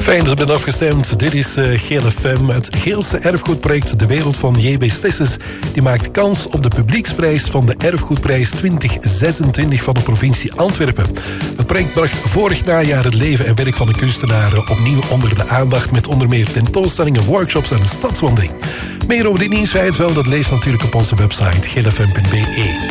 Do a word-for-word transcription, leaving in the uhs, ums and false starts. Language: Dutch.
Fijn dat je bent afgestemd. Dit is uh, Geel F M, het Geelse erfgoedproject De Wereld van J B Stessens. Die maakt kans op de publieksprijs van de Erfgoedprijs twintig zesentwintig van de provincie Antwerpen. Het project bracht vorig najaar het leven en werk van de kunstenaren opnieuw onder de aandacht met onder meer tentoonstellingen, workshops en een stadswandeling. Meer over dit nieuwsfeit wel, dat lees natuurlijk op onze website geel f m punt b e.